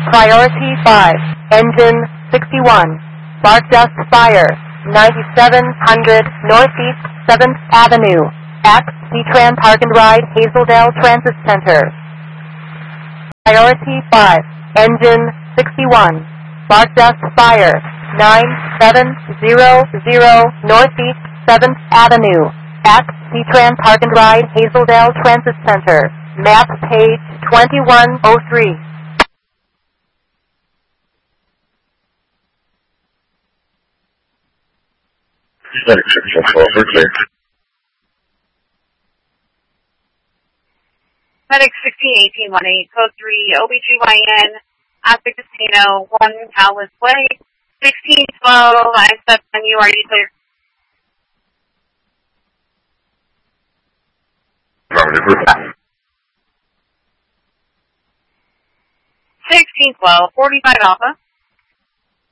Priority 5, engine 61, spark dust fire, 9700 Northeast 7th Avenue, at C-Tran Park and Ride, Hazeldale Transit Center. Priority 5, engine 61, spark dust fire, 9700 Northeast 7th Avenue, at C-Tran Park and Ride, Hazeldale Transit Center. Map page 2103. Medic 612 for clear. Medic 161818, code 3, OBGYN, at the casino, 1 Alice Way, 1612, I accept on you, are you clear? Affirmative. 1612, 45 Alpha.